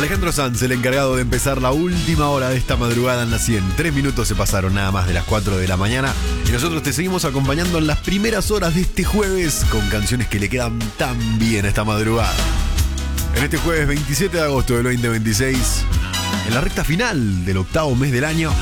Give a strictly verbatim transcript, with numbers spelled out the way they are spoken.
Alejandro Sanz, el encargado de empezar la última hora de esta madrugada en la cien. Tres minutos se pasaron nada más de las cuatro de la mañana. Y nosotros te seguimos acompañando en las primeras horas de este jueves con canciones que le quedan tan bien a esta madrugada. En este jueves veintisiete de agosto del veinte veintiséis, en la recta final del octavo mes del año,